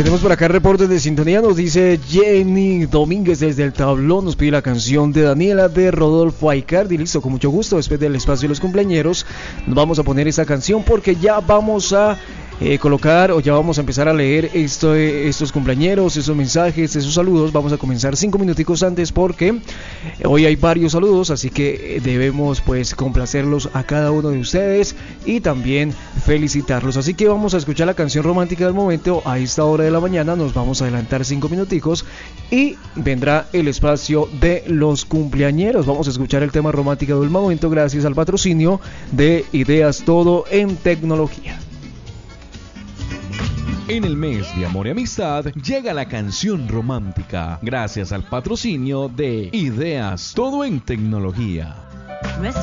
Tenemos por acá reportes de sintonía, nos dice Jenny Domínguez desde el tablón, nos pide la canción de Daniela de Rodolfo Aicardi. Listo, con mucho gusto, después del espacio de los cumpleañeros nos vamos a poner esta canción porque ya vamos a colocar o ya vamos a empezar a leer estos cumpleañeros, estos mensajes, esos saludos. Vamos a comenzar 5 minuticos antes porque hoy hay varios saludos, así que debemos pues complacerlos a cada uno de ustedes y también felicitarlos. Así que vamos a escuchar la canción romántica del momento a esta hora de la mañana. Nos vamos a adelantar 5 minuticos y vendrá el espacio de los cumpleañeros. Vamos a escuchar el tema romántico del momento gracias al patrocinio de Ideas Todo en Tecnología. En el mes de amor y amistad llega la canción romántica gracias al patrocinio de Ideas Todo en Tecnología.